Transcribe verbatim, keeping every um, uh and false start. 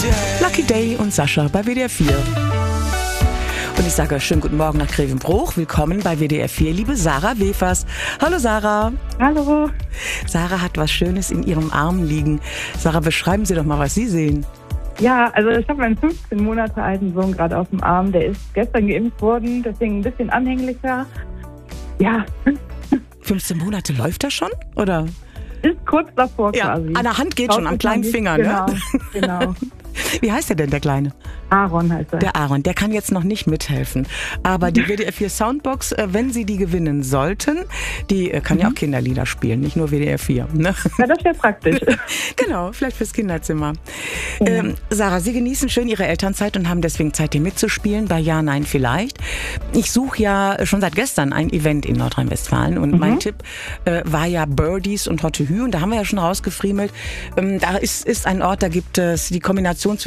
Lucky Day und Sascha bei W D R vier. Und ich sage schönen guten Morgen nach Grevenbruch. Willkommen bei W D R vier, liebe Sarah Wefers. Hallo Sarah. Hallo. Sarah hat was Schönes in ihrem Arm liegen. Sarah, beschreiben Sie doch mal, was Sie sehen. Ja, also ich habe meinen fünfzehn Monate alten Sohn gerade auf dem Arm. Der ist gestern geimpft worden, deswegen ein bisschen anhänglicher. Ja. fünfzehn Monate, läuft das schon? Oder? Ist kurz davor Ja, quasi. an der Hand geht schon, am kleinen Finger, genau, ne? Genau. Wie heißt der denn, der Kleine? Aaron heißt er. Der Aaron, der kann jetzt noch nicht mithelfen. Aber die W D R vier Soundbox, äh, wenn Sie die gewinnen sollten, die äh, kann mhm. ja auch Kinderlieder spielen, nicht nur W D R vier. Ne? Ja, das wäre praktisch. Genau, vielleicht fürs Kinderzimmer. Mhm. Ähm, Sarah, Sie genießen schön Ihre Elternzeit und haben deswegen Zeit, hier mitzuspielen bei Ja, Nein, Vielleicht. Ich suche ja schon seit gestern ein Event in Nordrhein-Westfalen und mhm. mein Tipp äh, war ja Birdies und Hotte Hü und da haben wir ja schon rausgefriemelt. Ähm, da ist, ist ein Ort, da gibt es die Kombination zwischen